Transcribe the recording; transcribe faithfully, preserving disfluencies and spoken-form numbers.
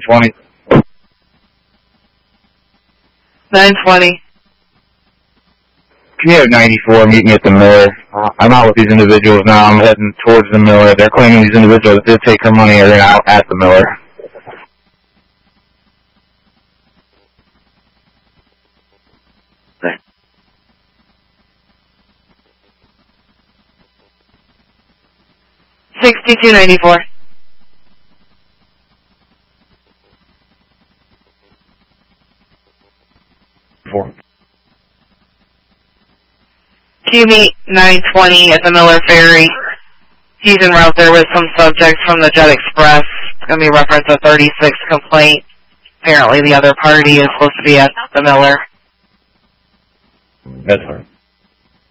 twenty. nine twenty. Can you have ninety-four meet me at the Miller? Uh, I'm out with these individuals now. I'm heading towards the Miller. They're claiming these individuals did take their money and they're out at the Miller. sixty-two ninety-four. Four. Q meet nine twenty at the Miller Ferry. He's en route there with some subjects from the Jet Express. It's going to be reference a thirty-six complaint. Apparently the other party is supposed to be at the Miller. That's hard.